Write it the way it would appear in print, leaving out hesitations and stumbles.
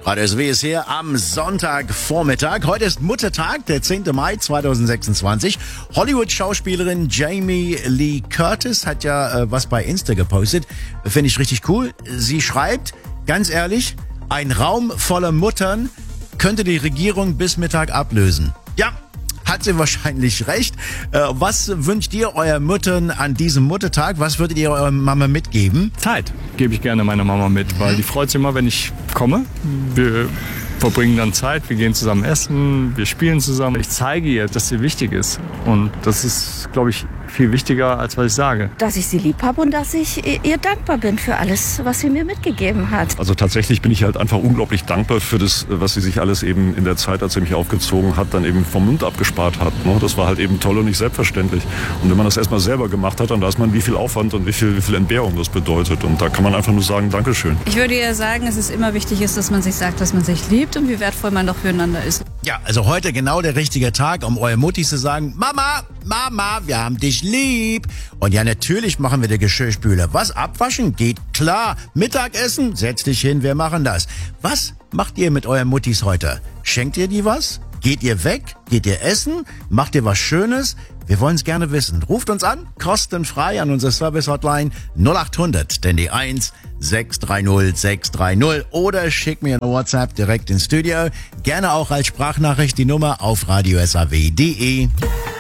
Radio SW ist hier am Sonntagvormittag. Heute ist Muttertag, der 10. Mai 2026. Hollywood-Schauspielerin Jamie Lee Curtis hat ja was bei Insta gepostet. Finde ich richtig cool. Sie schreibt, ganz ehrlich, ein Raum voller Muttern könnte die Regierung bis Mittag ablösen. Ja, hat sie wahrscheinlich recht. Was wünscht ihr eurer Müttern an diesem Muttertag? Was würdet ihr eurer Mama mitgeben? Zeit gebe ich gerne meiner Mama mit, weil die freut sich immer, wenn ich komme. Wir verbringen dann Zeit, wir gehen zusammen essen, wir spielen zusammen. Ich zeige ihr, dass sie wichtig ist. Und das ist, glaube ich, viel wichtiger, als was ich sage. Dass ich sie lieb habe und dass ich ihr dankbar bin für alles, was sie mir mitgegeben hat. Also tatsächlich bin ich halt einfach unglaublich dankbar für das, was sie sich alles eben in der Zeit, als sie mich aufgezogen hat, dann eben vom Mund abgespart hat. Das war halt eben toll und nicht selbstverständlich. Und wenn man das erstmal selber gemacht hat, dann weiß man, wie viel Aufwand und wie viel Entbehrung das bedeutet. Und da kann man einfach nur sagen, Dankeschön. Ich würde ihr sagen, dass es immer wichtig ist, dass man sich sagt, dass man sich liebt und wie wertvoll man doch füreinander ist. Ja, also heute genau der richtige Tag, um eurer Mutti zu sagen, Mama, wir haben dich lieb. Und ja, natürlich machen wir den Geschirrspüler. Was, abwaschen? Geht klar. Mittagessen? Setz dich hin, wir machen das. Was macht ihr mit euren Muttis heute? Schenkt ihr die was? Geht ihr weg? Geht ihr essen? Macht ihr was Schönes? Wir wollen es gerne wissen. Ruft uns an, kostenfrei an unsere Service-Hotline 0800, denn die 1 630 630 oder schickt mir eine WhatsApp direkt ins Studio. Gerne auch als Sprachnachricht die Nummer auf radiosaw.de.